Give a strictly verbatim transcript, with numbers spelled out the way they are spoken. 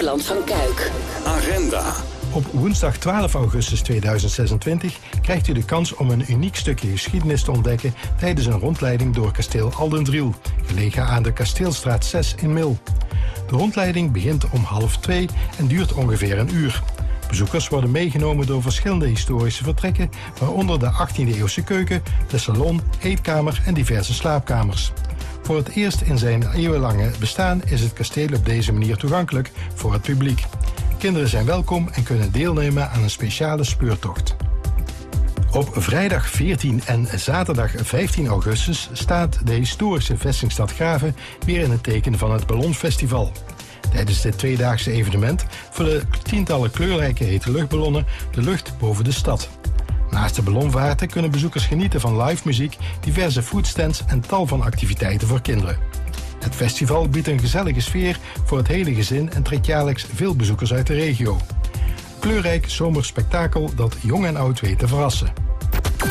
Hoogland van Kuik. Agenda. Op woensdag twaalf augustus tweeduizend zesentwintig krijgt u de kans om een uniek stukje geschiedenis te ontdekken tijdens een rondleiding door kasteel Aldendriel, gelegen aan de Kasteelstraat zes in Mil. De rondleiding begint om half twee en duurt ongeveer een uur. Bezoekers worden meegenomen door verschillende historische vertrekken, waaronder de achttiende eeuwse keuken, de salon, eetkamer en diverse slaapkamers. Voor het eerst in zijn eeuwenlange bestaan is het kasteel op deze manier toegankelijk voor het publiek. Kinderen zijn welkom en kunnen deelnemen aan een speciale speurtocht. Op vrijdag veertien en zaterdag vijftien augustus staat de historische vestingstad Grave weer in het teken van het Ballonfestival. Tijdens dit tweedaagse evenement vullen tientallen kleurrijke hete luchtballonnen de lucht boven de stad. Naast de ballonvaarten kunnen bezoekers genieten van live muziek, diverse foodstands en tal van activiteiten voor kinderen. Het festival biedt een gezellige sfeer voor het hele gezin en trekt jaarlijks veel bezoekers uit de regio. Kleurrijk zomerspektakel dat jong en oud weet te verrassen.